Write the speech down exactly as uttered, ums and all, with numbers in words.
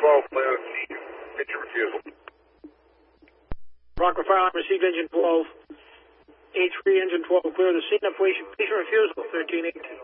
twelve, clear the scene. Pitch refusal. Rockland Fire Line received engine twelve. A three, engine twelve, clear the scene of patient refusal, thirteen eighteen.